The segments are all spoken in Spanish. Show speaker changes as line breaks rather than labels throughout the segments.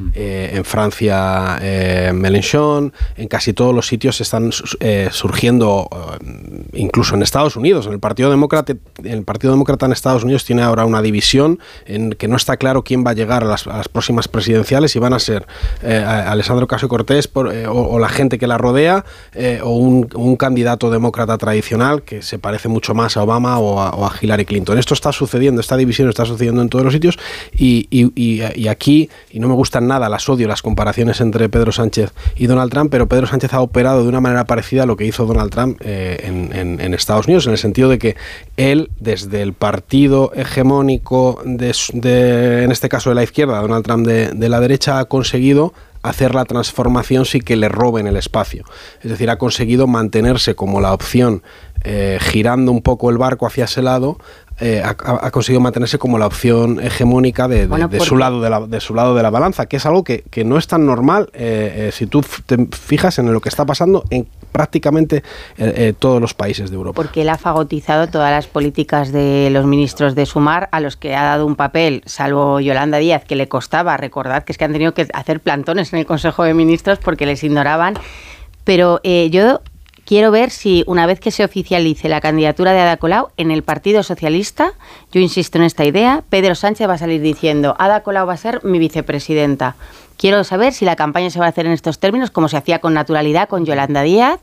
en Francia Mélenchon, en casi todos los sitios están surgiendo, incluso en Estados Unidos, el Partido Demócrata en Estados Unidos tiene ahora una división en que no está claro quién va a llegar a las próximas presidenciales, si van a ser Alexandria Ocasio-Cortez o la gente que la rodea, o un candidato demócrata tradicional que se parece mucho más a Obama o a Hillary Clinton. Esto está sucediendo, esta división está sucediendo en todos los sitios y aquí, y no me gustan nada, las odio, las comparaciones entre Pedro Sánchez y Donald Trump, pero Pedro Sánchez ha operado de una manera parecida a lo que hizo Donald Trump en Estados Unidos, en el sentido de que él, desde el partido hegemónico en este caso de la izquierda, Donald Trump de la derecha, ha conseguido hacer la transformación sin que le roben el espacio. Es decir, ha conseguido mantenerse como la opción, girando un poco el barco hacia ese lado, ha conseguido mantenerse como la opción hegemónica de su lado de la balanza, que es algo que no es tan normal si tú te fijas en lo que está pasando en prácticamente todos los países de Europa.
Porque él ha fagotizado todas las políticas de los ministros de Sumar, a los que ha dado un papel, salvo Yolanda Díaz, que le costaba. Recordad que es que han tenido que hacer plantones en el Consejo de Ministros porque les ignoraban. Pero yo quiero ver si, una vez que se oficialice la candidatura de Ada Colau en el Partido Socialista, yo insisto en esta idea, Pedro Sánchez va a salir diciendo: Ada Colau va a ser mi vicepresidenta. Quiero saber si la campaña se va a hacer en estos términos, como se hacía con naturalidad con Yolanda Díaz.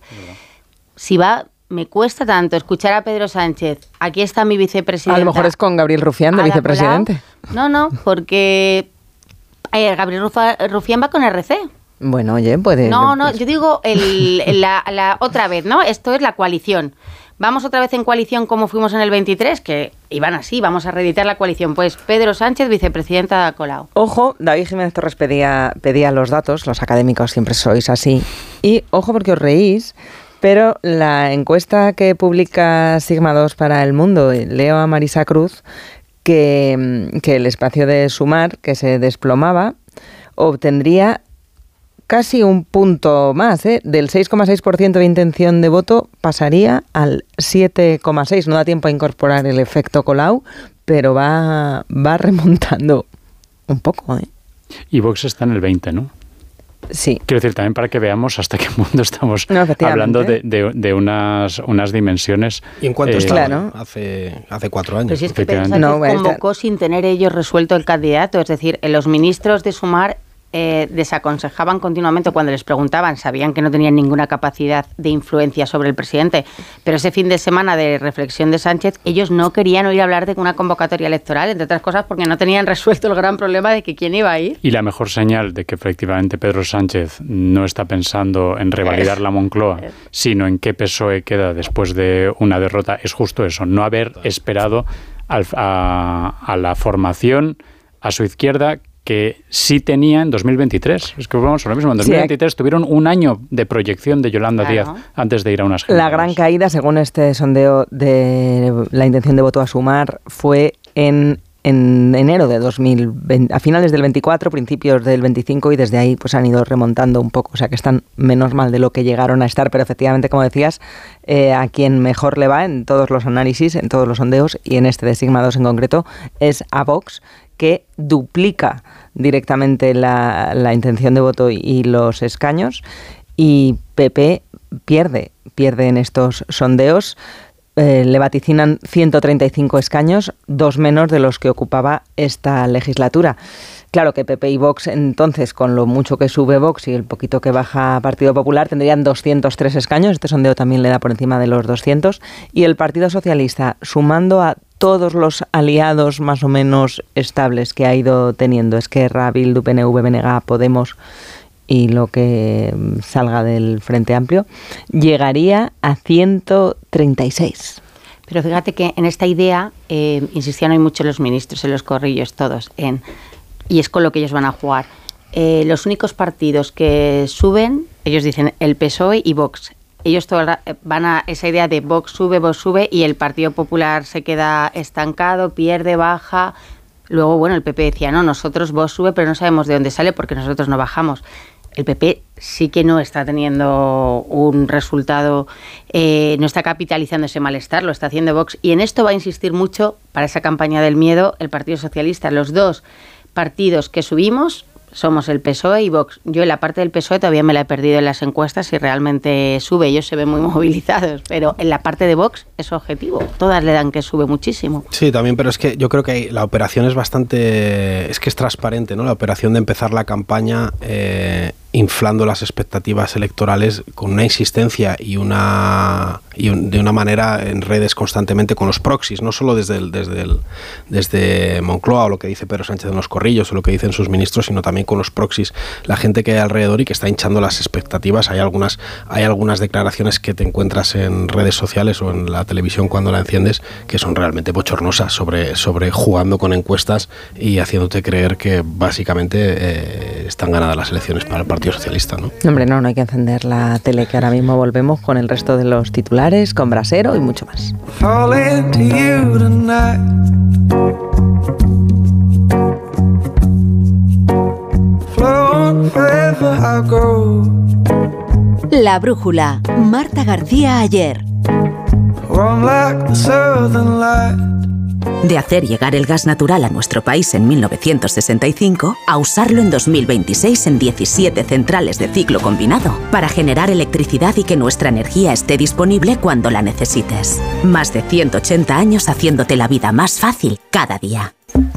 Me cuesta tanto escuchar a Pedro Sánchez: aquí está mi vicepresidenta.
A lo mejor es con Gabriel Rufián de vicepresidente.
Colau. No, porque Gabriel Rufián va con RC.
Bueno, oye, puede...
No, yo digo la otra vez, ¿no? Esto es la coalición. Vamos otra vez en coalición como fuimos en el 23, que iban así, vamos a reeditar la coalición. Pues Pedro Sánchez, vicepresidenta de Colau.
Ojo, David Jiménez Torres pedía los datos, los académicos siempre sois así. Y ojo porque os reís, pero la encuesta que publica Sigma 2 para El Mundo, leo a Marisa Cruz, que el espacio de Sumar, que se desplomaba, obtendría casi un punto más, del 6,6% de intención de voto pasaría al 7,6%. No da tiempo a incorporar el efecto Colau, pero va remontando un poco.
Y Vox está en el 20%, ¿no?
Sí.
Quiero decir, también para que veamos hasta qué punto estamos hablando de unas dimensiones.
¿Y en cuánto está?
Claro.
Hace 4 años.
Pues si es que Pedro Sánchez convocó sin tener ellos resuelto el candidato. Es decir, los ministros de Sumar desaconsejaban continuamente cuando les preguntaban, sabían que no tenían ninguna capacidad de influencia sobre el presidente, pero ese fin de semana de reflexión de Sánchez, ellos no querían oír hablar de una convocatoria electoral, entre otras cosas porque no tenían resuelto el gran problema de que quién iba a ir.
Y la mejor señal de que efectivamente Pedro Sánchez no está pensando en revalidar la Moncloa, sino en qué PSOE queda después de una derrota, es justo eso, no haber esperado a la formación a su izquierda que sí tenía en 2023. Es que vamos a lo mismo. En 2023 tuvieron un año de proyección de Yolanda Díaz antes de ir a unas generales.
La gran caída, según este sondeo de la intención de voto a Sumar, fue en enero de 2020, a finales del 24, principios del 25, y desde ahí pues han ido remontando un poco. O sea que están menos mal de lo que llegaron a estar, pero efectivamente, como decías, a quien mejor le va en todos los análisis, en todos los sondeos, y en este de Sigma 2 en concreto, es a Vox, que duplica directamente la intención de voto y los escaños, y PP pierde en estos sondeos. Le vaticinan 135 escaños, 2 menos de los que ocupaba esta legislatura. Claro que PP y Vox, entonces, con lo mucho que sube Vox y el poquito que baja Partido Popular, tendrían 203 escaños. Este sondeo también le da por encima de los 200. Y el Partido Socialista, sumando a todos los aliados más o menos estables que ha ido teniendo, Esquerra, Bildu, PNV, BNG, Podemos y lo que salga del Frente Amplio, llegaría a 136.
Pero fíjate que en esta idea insistían hoy mucho los ministros, en los corrillos todos, y es con lo que ellos van a jugar. Los únicos partidos que suben, ellos dicen el PSOE y Vox. Ellos van a esa idea de Vox sube y el Partido Popular se queda estancado, pierde, baja. Luego, bueno, el PP decía, no, nosotros Vox sube, pero no sabemos de dónde sale porque nosotros no bajamos. El PP sí que no está teniendo un resultado, no está capitalizando ese malestar, lo está haciendo Vox. Y en esto va a insistir mucho, para esa campaña del miedo, el Partido Socialista. Los dos partidos que subimos, somos el PSOE y Vox. Yo en la parte del PSOE todavía me la he perdido en las encuestas y realmente sube, ellos se ven muy movilizados, pero en la parte de Vox es objetivo, todas le dan que sube muchísimo.
Sí, también, pero es que yo creo que la operación es bastante, es que es transparente, ¿no? La operación de empezar la campaña inflando las expectativas electorales con una insistencia y de una manera en redes constantemente con los proxies, no solo desde Moncloa o lo que dice Pedro Sánchez en los corrillos o lo que dicen sus ministros, sino también con los proxies, la gente que hay alrededor y que está hinchando las expectativas. Hay algunas declaraciones que te encuentras en redes sociales o en la televisión cuando la enciendes que son realmente bochornosas sobre jugando con encuestas y haciéndote creer que básicamente están ganadas las elecciones para el Partido Socialista, ¿no?
Hombre, no hay que encender la tele, que ahora mismo volvemos con el resto de los titulares, con Brasero y mucho más.
La brújula, Marta García Aller. De hacer llegar el gas natural a nuestro país en 1965 a usarlo en 2026 en 17 centrales de ciclo combinado para generar electricidad y que nuestra energía esté disponible cuando la necesites. Más de 180 años haciéndote la vida más fácil cada día.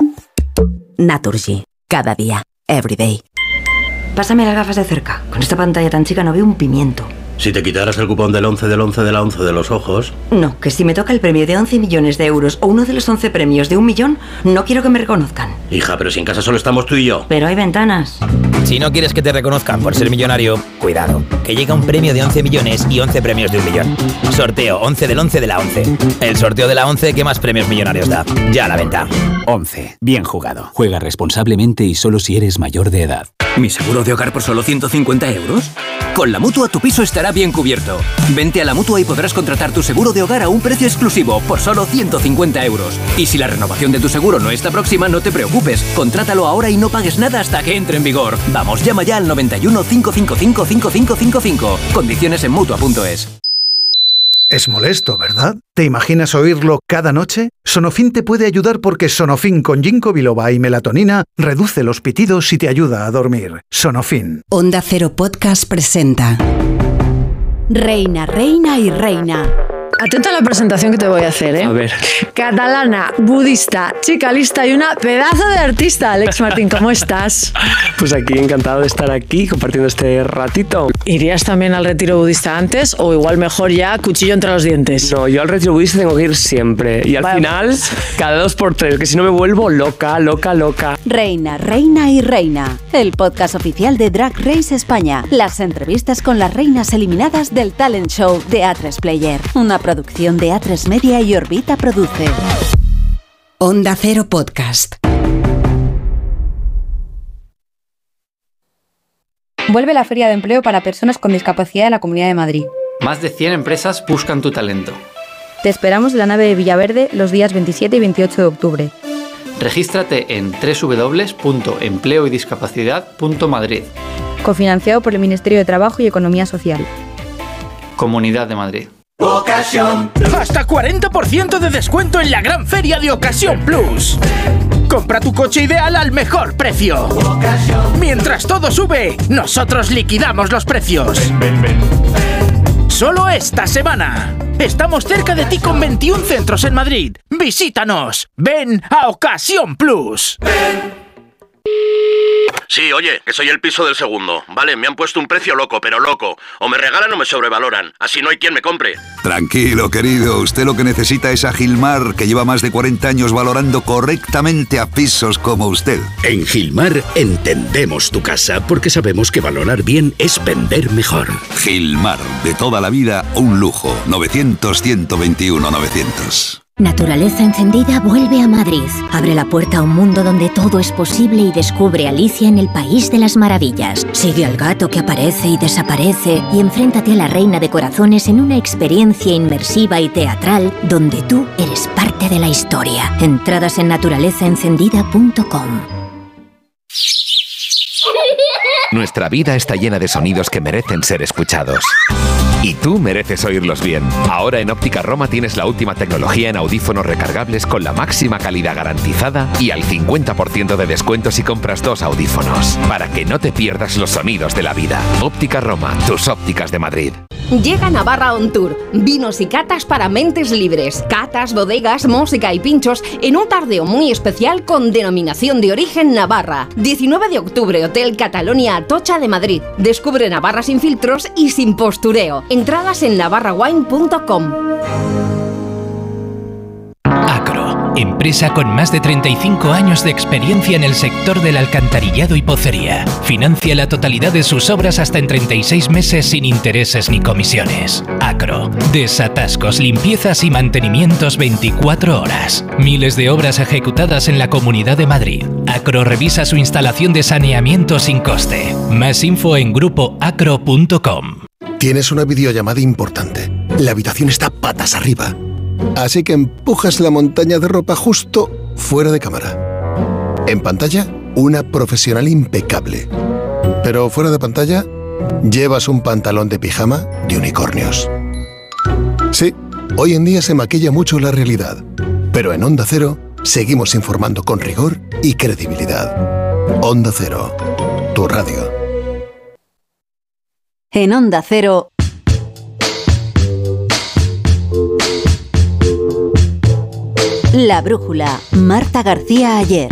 Naturgy. Cada día. Every day.
Pásame las gafas de cerca. Con esta pantalla tan chica no veo un pimiento.
Si te quitaras el cupón del 11 del 11 de la 11 de los ojos...
No, que si me toca el premio de 11 millones de euros o uno de los 11 premios de 1 millón, no quiero que me reconozcan.
Hija, pero si en casa solo estamos tú y yo.
Pero hay ventanas.
Si no quieres que te reconozcan por ser millonario, cuidado, que llega un premio de 11 millones y 11 premios de 1 millón. Sorteo 11 del 11 de la 11. El sorteo de la 11 que más premios millonarios da. Ya a la venta.
11. Bien jugado. Juega responsablemente y solo si eres mayor de edad.
¿Mi seguro de hogar por solo 150 euros? Con la Mutua tu piso estará bien cubierto. Vente a la Mutua y podrás contratar tu seguro de hogar a un precio exclusivo por solo 150 euros. Y si la renovación de tu seguro no está próxima, no te preocupes. Contrátalo ahora y no pagues nada hasta que entre en vigor. Vamos, llama ya al 91 555 5555. Condiciones en Mutua.es.
Es molesto, ¿verdad? ¿Te imaginas oírlo cada noche? Sonofin te puede ayudar porque Sonofin con ginkgo biloba y melatonina reduce los pitidos y te ayuda a dormir. Sonofin.
Onda Cero Podcast presenta Reina, Reina y Reina.
Atenta a la presentación que te voy a hacer, ¿eh?
A ver.
Catalana, budista, chica lista y una pedazo de artista. Alex Martín, ¿cómo estás?
Pues aquí, encantado de estar aquí compartiendo este ratito.
¿Irías también al retiro budista antes o igual mejor ya cuchillo entre los dientes?
No, yo al retiro budista tengo que ir siempre. Y al final, cada 2x3, que si no me vuelvo loca.
Reina, Reina y Reina. El podcast oficial de Drag Race España. Las entrevistas con las reinas eliminadas del talent show de A3 Player. Una producción de A3 Media y Orbita Produce. Onda Cero Podcast.
Vuelve la Feria de Empleo para Personas con Discapacidad de la Comunidad de Madrid.
Más de 100 empresas buscan tu talento.
Te esperamos en la nave de Villaverde los días 27 y 28 de octubre.
Regístrate en www.empleoydiscapacidad.madrid.
Cofinanciado por el Ministerio de Trabajo y Economía Social.
Comunidad de Madrid.
Ocasión. Hasta 40% de descuento en la gran feria de Ocasión Plus. Compra tu coche ideal al mejor precio. Mientras todo sube, nosotros liquidamos los precios. Ven. Solo esta semana. Estamos cerca de ti con 21 centros en Madrid. Visítanos. Ven a Ocasión Plus.
Sí, oye, que soy el piso del segundo. Vale, me han puesto un precio loco, pero loco. O me regalan o me sobrevaloran. Así no hay quien me compre.
Tranquilo, querido. Usted lo que necesita es a Gilmar, que lleva más de 40 años valorando correctamente a pisos como usted.
En Gilmar entendemos tu casa porque sabemos que valorar bien es vender mejor.
Gilmar, de toda la vida, un lujo. 900-121-900.
Naturaleza Encendida vuelve a Madrid. Abre la puerta a un mundo donde todo es posible y descubre Alicia en el País de las Maravillas. Sigue al gato que aparece y desaparece y enfréntate a la Reina de Corazones en una experiencia inmersiva y teatral donde tú eres parte de la historia. Entradas en naturalezaencendida.com.
Nuestra vida está llena de sonidos que merecen ser escuchados. Y tú mereces oírlos bien. Ahora en Óptica Roma tienes la última tecnología en audífonos recargables con la máxima calidad garantizada y al 50% de descuento si compras 2 audífonos. Para que no te pierdas los sonidos de la vida. Óptica Roma, tus ópticas de Madrid.
Llega Navarra On Tour. Vinos y catas para mentes libres. Catas, bodegas, música y pinchos en un tardeo muy especial con denominación de origen Navarra. 19 de octubre, Hotel Catalonia Atocha de Madrid. Descubre Navarra sin filtros y sin postureo. Entradas en navarrawine.com.
Acro, empresa con más de 35 años de experiencia en el sector del alcantarillado y pocería. Financia la totalidad de sus obras hasta en 36 meses sin intereses ni comisiones. Acro, desatascos, limpiezas y mantenimientos 24 horas. Miles de obras ejecutadas en la Comunidad de Madrid. Acro revisa su instalación de saneamiento sin coste. Más info en grupoacro.com.
Tienes una videollamada importante. La habitación está patas arriba. Así que empujas la montaña de ropa justo fuera de cámara. En pantalla, una profesional impecable. Pero fuera de pantalla, llevas un pantalón de pijama de unicornios. Sí, hoy en día se maquilla mucho la realidad. Pero en Onda Cero, seguimos informando con rigor y credibilidad. Onda Cero, tu radio.
En Onda Cero, La Brújula, Marta García Ayer.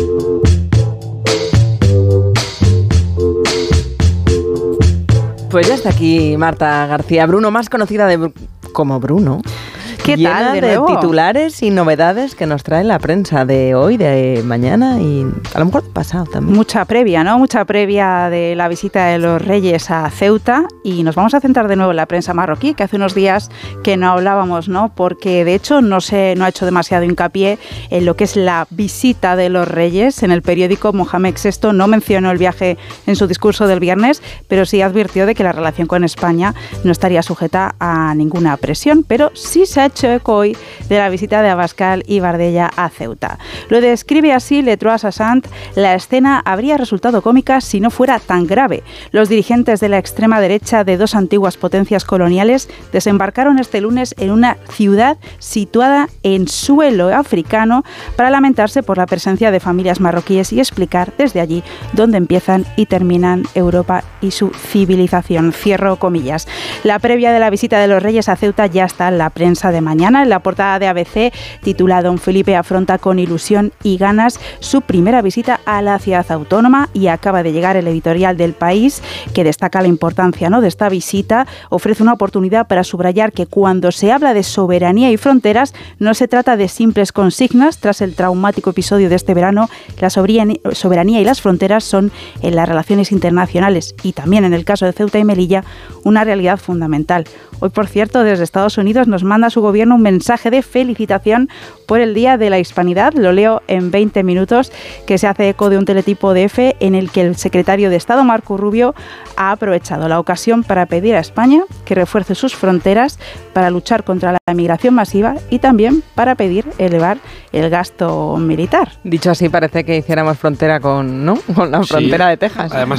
Pues ya está aquí Marta García Bruno, más conocida como Bruno.
¿Qué
llena
tal?
de titulares y novedades que nos trae la prensa de hoy, de mañana y a lo mejor de pasado también.
Mucha previa, ¿no? Mucha previa de la visita de los Reyes a Ceuta, y nos vamos a centrar de nuevo en la prensa marroquí, que hace unos días que no hablábamos, ¿no? Porque de hecho no ha hecho demasiado hincapié en lo que es la visita de los Reyes. En el periódico, Mohamed VI no mencionó el viaje en su discurso del viernes, pero sí advirtió de que la relación con España no estaría sujeta a ninguna presión, pero sí se ha hecho eco hoy de la visita de Abascal y Bardella a Ceuta. Lo describe así Le Trois Sassant: la escena habría resultado cómica si no fuera tan grave. Los dirigentes de la extrema derecha de 2 antiguas potencias coloniales desembarcaron este lunes en una ciudad situada en suelo africano para lamentarse por la presencia de familias marroquíes y explicar desde allí dónde empiezan y terminan Europa y su civilización. Cierro comillas. La previa de la visita de los Reyes a Ceuta ya está en la prensa de mañana. En la portada de ABC titula: Don Felipe afronta con ilusión y ganas su primera visita a la ciudad autónoma, y acaba de llegar el editorial del País, que destaca la importancia, ¿no?, de esta visita. Ofrece una oportunidad para subrayar que cuando se habla de soberanía y fronteras no se trata de simples consignas. Tras el traumático episodio de este verano, la soberanía y las fronteras son en las relaciones internacionales, y también en el caso de Ceuta y Melilla, una realidad fundamental. Hoy, por cierto, desde Estados Unidos nos manda su gobierno un mensaje de felicitación por el Día de la Hispanidad. Lo leo en 20 minutos, que se hace eco de un teletipo de EFE en el que el secretario de Estado, Marco Rubio, ha aprovechado la ocasión para pedir a España que refuerce sus fronteras para luchar contra la migración masiva y también para pedir elevar el gasto militar.
Dicho así, parece que hiciéramos frontera con la frontera de Texas.
Además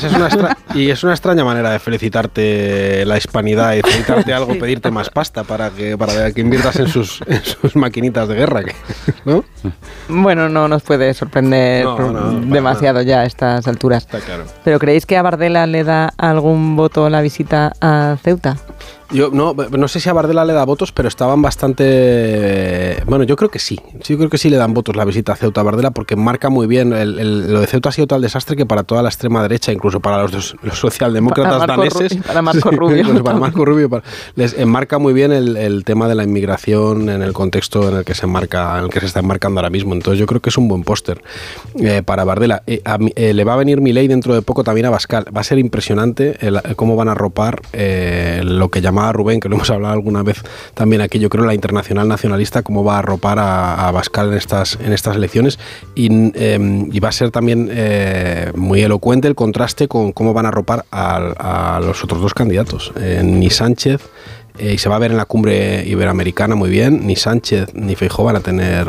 es una extraña manera de felicitarte la hispanidad y felicitarte algo, pedirte más pasta para que inviertas en sus maquinitas de guerra, ¿no?
Bueno, no nos puede sorprender demasiado ya a estas alturas.
Está claro.
¿Pero creéis que a Bardella le da algún voto la visita a Ceuta?
Yo no sé si a Bardella le da votos, pero estaban bastante... Bueno, yo creo que sí. Yo creo que sí le dan votos la visita a Ceuta a Bardella, porque marca muy bien. Lo de Ceuta ha sido tal desastre que para toda la extrema derecha, incluso para los socialdemócratas daneses...
Para Marco Rubio.
Para Marco Rubio les enmarca muy bien el tema de la inmigración en el contexto en el que se está enmarcando ahora mismo. Entonces yo creo que es un buen póster para Bardella. Le va a venir Milei dentro de poco también a Abascal. Va a ser impresionante cómo van a arropar lo que llamaba Rubén, que lo hemos hablado alguna vez también aquí, yo creo, la Internacional Nacionalista, cómo va a arropar a Abascal en estas elecciones, y va a ser también muy elocuente el contraste con cómo van a arropar a los otros 2 candidatos, ni Sánchez, y se va a ver en la cumbre iberoamericana muy bien, ni Sánchez ni Feijóo van a tener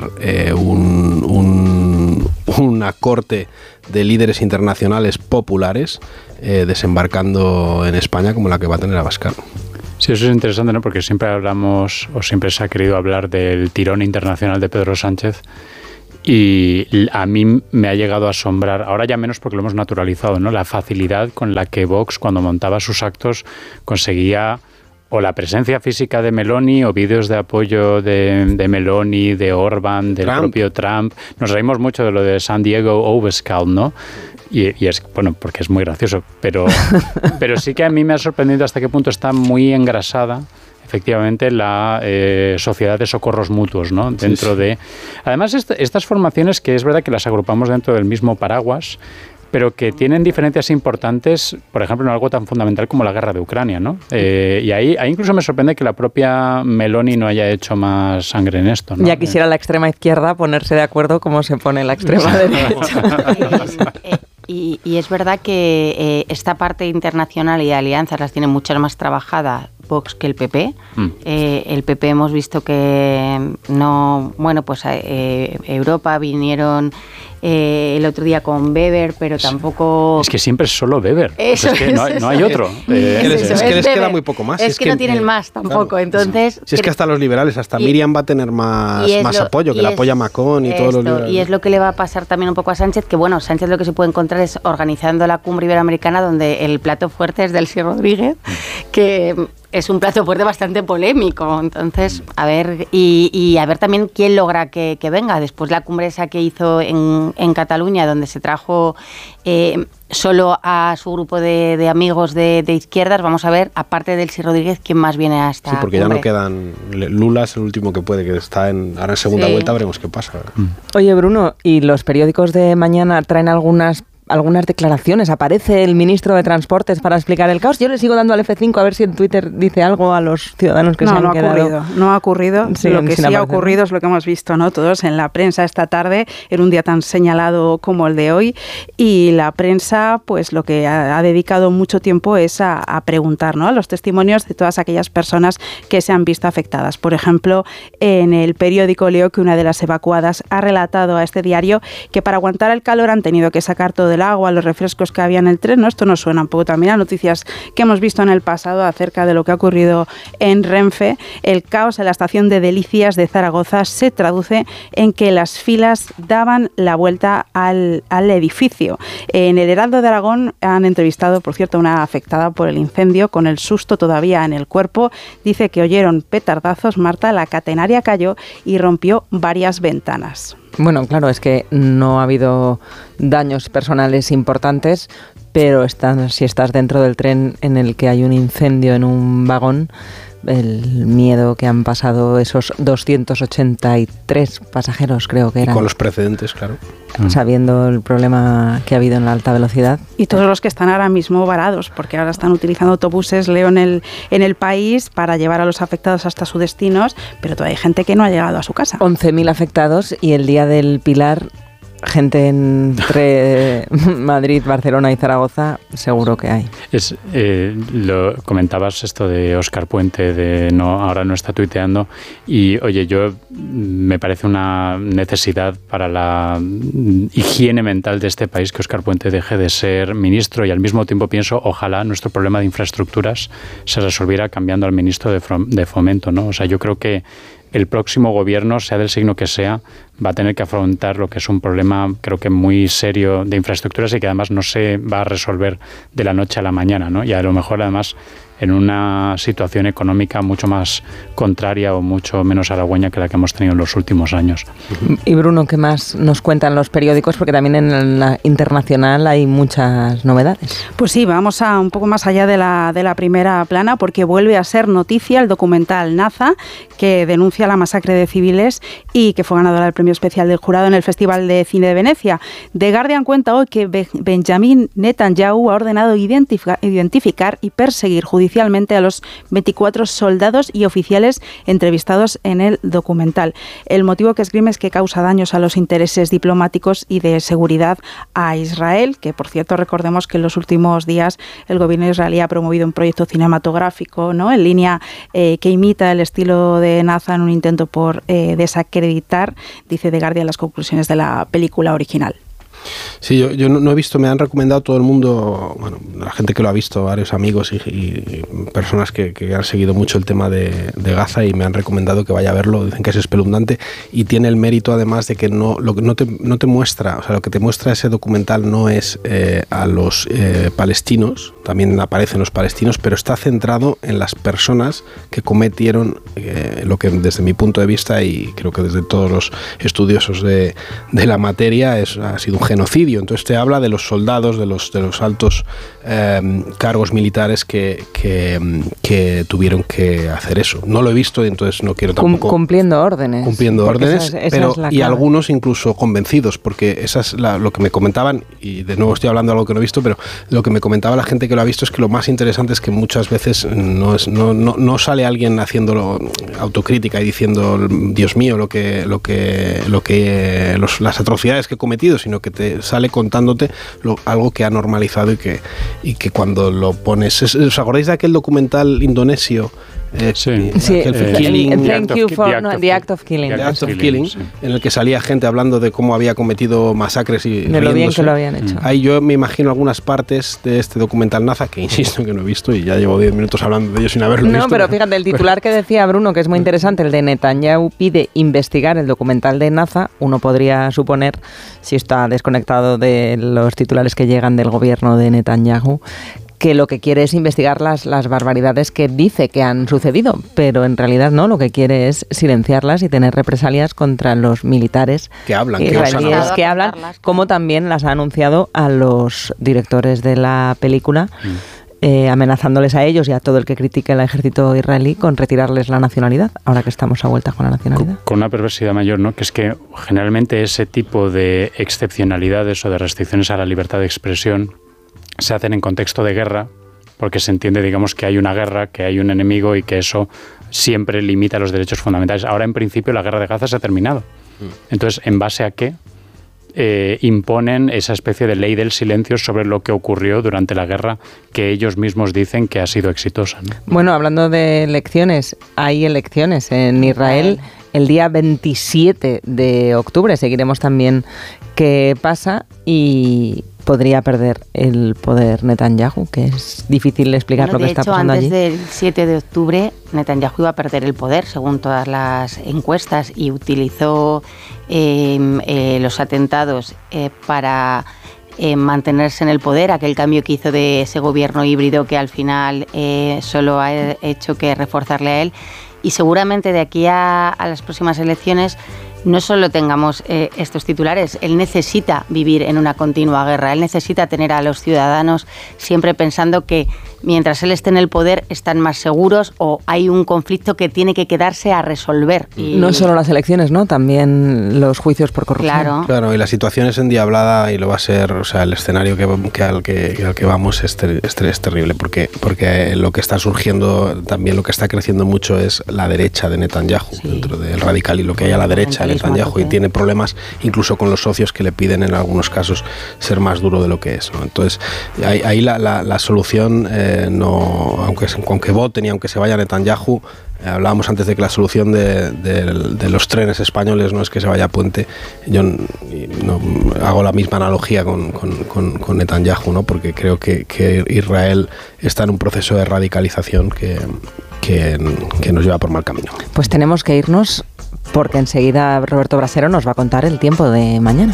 una corte de líderes internacionales populares desembarcando en España como la que va a tener Abascal.
Sí, eso es interesante, ¿no? Porque siempre hablamos, o siempre se ha querido hablar del tirón internacional de Pedro Sánchez. Y a mí me ha llegado a asombrar, ahora ya menos porque lo hemos naturalizado, ¿no? La facilidad con la que Vox, cuando montaba sus actos, conseguía o la presencia física de Meloni o vídeos de apoyo de Meloni, de Orbán, del propio Trump. Nos reímos mucho de lo de San Diego Overscald, ¿no? Y es, bueno, porque es muy gracioso, pero sí que a mí me ha sorprendido hasta qué punto está muy engrasada efectivamente la sociedad de socorros mutuos, ¿no? Dentro de... Además, estas formaciones que es verdad que las agrupamos dentro del mismo paraguas, pero que tienen diferencias importantes, por ejemplo, en algo tan fundamental como la guerra de Ucrania, ¿no? Y ahí incluso me sorprende que la propia Meloni no haya hecho más sangre en esto, ¿no?
Ya quisiera la extrema izquierda ponerse de acuerdo como se pone la extrema derecha.
Y es verdad que esta parte internacional y de alianzas las tiene mucho más trabajada Vox que el PP. El PP hemos visto que no... Bueno, pues Europa vinieron el otro día con Weber, pero tampoco...
Es que siempre es solo Weber.
Eso
es que no hay otro.
Es que les queda muy poco más.
Es que no tienen más tampoco, claro. Entonces...
Si es que hasta los liberales, hasta Miriam va a tener más apoyo, que la apoya Macron y todos los liberales.
Y es lo que le va a pasar también un poco a Sánchez, que bueno, Sánchez lo que se puede encontrar es organizando la cumbre iberoamericana, donde el plato fuerte es Delcy Rodríguez, que... es un plato fuerte bastante polémico, entonces a ver y a ver también quién logra que venga. Después la cumbre esa que hizo en Cataluña, donde se trajo solo a su grupo de amigos de izquierdas, vamos a ver, aparte de Delcy Rodríguez, quién más viene a esta
porque
cumbre.
Ya no quedan... Lula es el último que puede, que está ahora en segunda vuelta, veremos qué pasa.
Oye, Bruno, ¿y los periódicos de mañana traen algunas declaraciones? ¿Aparece el ministro de Transportes para explicar el caos? Yo le sigo dando al F5 a ver si en Twitter dice algo a los ciudadanos que se han quedado.
No ha ocurrido. Lo que sí ha ocurrido es lo que hemos visto, ¿no? Todos en la prensa esta tarde, en un día tan señalado como el de hoy, y la prensa, pues lo que ha dedicado mucho tiempo es a preguntar, ¿no? A los testimonios de todas aquellas personas que se han visto afectadas. Por ejemplo, en el periódico leo que una de las evacuadas ha relatado a este diario que para aguantar el calor han tenido que sacar todo el agua, los refrescos que había en el tren, ¿no? Esto nos suena un poco también a noticias que hemos visto en el pasado acerca de lo que ha ocurrido en Renfe. El caos en la estación de Delicias de Zaragoza se traduce en que las filas daban la vuelta al edificio. En el Heraldo de Aragón han entrevistado, por cierto, a una afectada por el incendio con el susto todavía en el cuerpo. Dice que oyeron petardazos, Marta, la catenaria cayó y rompió varias ventanas.
Bueno, claro, es que no ha habido daños personales importantes, pero si estás dentro del tren en el que hay un incendio en un vagón, el miedo que han pasado esos 283 pasajeros, creo que eran.
Y con los precedentes, claro.
Sabiendo el problema que ha habido en la alta velocidad.
Y todos los que están ahora mismo varados, porque ahora están utilizando autobuses, leo en el país, para llevar a los afectados hasta sus destinos, pero todavía hay gente que no ha llegado a su casa.
11.000 afectados y el día del Pilar... gente entre Madrid, Barcelona y Zaragoza, seguro que hay.
Lo comentabas esto de Óscar Puente, ahora no está tuiteando, y oye, me parece una necesidad para la higiene mental de este país que Óscar Puente deje de ser ministro, y al mismo tiempo pienso, ojalá nuestro problema de infraestructuras se resolviera cambiando al ministro de Fomento, ¿no? O sea, yo creo que el próximo gobierno, sea del signo que sea, va a tener que afrontar lo que es un problema, creo que muy serio, de infraestructuras, y que además no se va a resolver de la noche a la mañana, ¿no? Y a lo mejor además en una situación económica mucho más contraria o mucho menos halagüeña que la que hemos tenido en los últimos años.
Y Bruno, ¿qué más nos cuentan los periódicos? Porque también en la internacional hay muchas novedades.
Pues sí, vamos a un poco más allá de la primera plana, porque vuelve a ser noticia el documental Naza, que denuncia la masacre de civiles y que fue ganadora del premio especial del jurado en el Festival de Cine de Venecia. The Guardian cuenta hoy que Benjamin Netanyahu ha ordenado identificar y perseguir judicialmente a los 24 soldados y oficiales entrevistados en el documental. El motivo que esgrime es que causa daños a los intereses diplomáticos y de seguridad a Israel, que por cierto recordemos que en los últimos días el gobierno israelí ha promovido un proyecto cinematográfico, ¿no?, en línea que imita el estilo de Naza en un intento por desacreditar, dice The Guardian, las conclusiones de la película original.
Sí, yo no he visto, me han recomendado todo el mundo, bueno, la gente que lo ha visto, varios amigos y personas que han seguido mucho el tema de Gaza y me han recomendado que vaya a verlo, dicen que es espeluznante y tiene el mérito además de que no te muestra, o sea, lo que te muestra ese documental no es a los palestinos, también aparecen los palestinos, pero está centrado en las personas que cometieron lo que desde mi punto de vista y creo que desde todos los estudiosos de la materia ha sido un genocidio. Entonces te habla de los soldados, de los altos cargos militares que tuvieron que hacer eso. No lo he visto y entonces no quiero tampoco...
Cumpliendo órdenes.
Pero y algunos incluso convencidos, porque esa es lo que me comentaban, y de nuevo estoy hablando de algo que no he visto, pero lo que me comentaba la gente que lo ha visto es que lo más interesante es que muchas veces no sale alguien haciéndolo autocrítica y diciendo, Dios mío, las atrocidades que he cometido, sino que te sale contándote algo que ha normalizado y que cuando lo pones... ¿Os acordáis de aquel documental indonesio?
The Act of Killing.
En el que salía gente hablando de cómo había cometido masacres y
de lo bien que lo habían hecho.
Ahí yo me imagino algunas partes de este documental Naza, que insisto que no he visto y ya llevo 10 minutos hablando de ello sin haberlo visto.
No, pero fíjate, el titular que decía Bruno, que es muy interesante, el de Netanyahu pide investigar el documental de Naza, uno podría suponer, si está desconectado de los titulares que llegan del gobierno de Netanyahu, que lo que quiere es investigar las barbaridades que dice que han sucedido, pero en realidad no, lo que quiere es silenciarlas y tener represalias contra los militares israelíes que hablan, como también las ha anunciado a los directores de la película, amenazándoles a ellos y a todo el que critique el ejército israelí con retirarles la nacionalidad, ahora que estamos a vuelta con la nacionalidad.
Con una perversidad mayor, ¿no? Que es que generalmente ese tipo de excepcionalidades o de restricciones a la libertad de expresión se hacen en contexto de guerra, porque se entiende, digamos, que hay una guerra, que hay un enemigo y que eso siempre limita los derechos fundamentales. Ahora, en principio, la guerra de Gaza se ha terminado. Entonces, ¿en base a qué imponen esa especie de ley del silencio sobre lo que ocurrió durante la guerra que ellos mismos dicen que ha sido exitosa, ¿no?
Bueno, hablando de elecciones, hay elecciones en Israel el día 27 de octubre. Seguiremos también qué pasa y podría perder el poder Netanyahu, que es difícil explicar lo que está pasando allí.
De hecho, antes del 7 de octubre, Netanyahu iba a perder el poder, según todas las encuestas, y utilizó los atentados para mantenerse en el poder, aquel cambio que hizo de ese gobierno híbrido que al final solo ha hecho que reforzarle a él. Y seguramente de aquí a las próximas elecciones no solo tengamos estos titulares, él necesita vivir en una continua guerra, él necesita tener a los ciudadanos siempre pensando que mientras él esté en el poder están más seguros o hay un conflicto que tiene que quedarse a resolver.
Y no solo las elecciones, ¿no? También los juicios por corrupción.
Claro, y la situación es endiablada y lo va a ser, o sea, el escenario al que vamos es terrible, porque lo que está surgiendo, también lo que está creciendo mucho es la derecha de Netanyahu, dentro del radical y lo que hay a la derecha de Netanyahu, y tiene problemas incluso con los socios que le piden en algunos casos ser más duro de lo que es, ¿no? Entonces, ahí la solución, aunque voten y aunque se vaya Netanyahu, hablábamos antes de que la solución de los trenes españoles no es que se vaya a Puente. Yo no hago la misma analogía con Netanyahu, ¿no? Porque creo que Israel está en un proceso de radicalización que nos lleva por mal camino.
Pues tenemos que irnos porque enseguida Roberto Brasero nos va a contar el tiempo de mañana.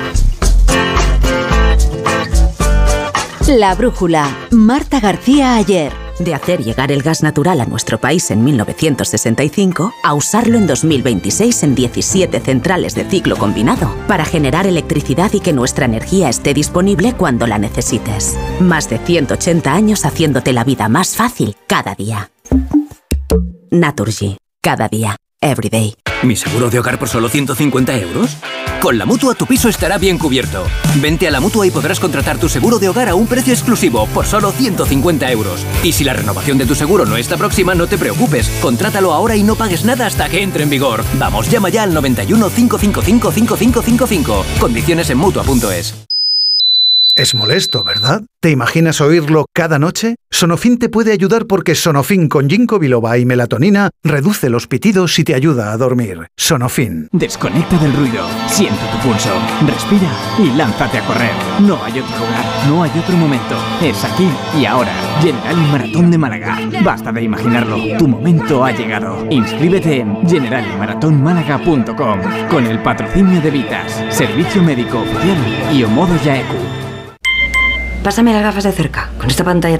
La brújula. Marta García Ayer.
De hacer llegar el gas natural a nuestro país en 1965 a usarlo en 2026 en 17 centrales de ciclo combinado para generar electricidad y que nuestra energía esté disponible cuando la necesites. Más de 180 años haciéndote la vida más fácil cada día. Naturgy. Cada día. Every day.
¿Mi seguro de hogar por solo 150 euros? Con la Mutua tu piso estará bien cubierto. Vente a la Mutua y podrás contratar tu seguro de hogar a un precio exclusivo por solo 150 euros. Y si la renovación de tu seguro no está próxima, no te preocupes. Contrátalo ahora y no pagues nada hasta que entre en vigor. Vamos, llama ya al 91 555 5555. Condiciones en Mutua.es.
Es molesto, ¿verdad? ¿Te imaginas oírlo cada noche? Sonofin te puede ayudar porque Sonofin con ginkgo biloba y melatonina reduce los pitidos y te ayuda a dormir. Sonofin.
Desconecta del ruido, siente tu pulso, respira y lánzate a correr. No hay otro lugar, no hay otro momento. Es aquí y ahora. Generali Maratón de Málaga. Basta de imaginarlo, tu momento ha llegado. Inscríbete en generaliMaratonmálaga.com con el patrocinio de Vitas, Servicio Médico Oficial y Omodo Yaeku.
Pásame las gafas de cerca. Con esta pantalla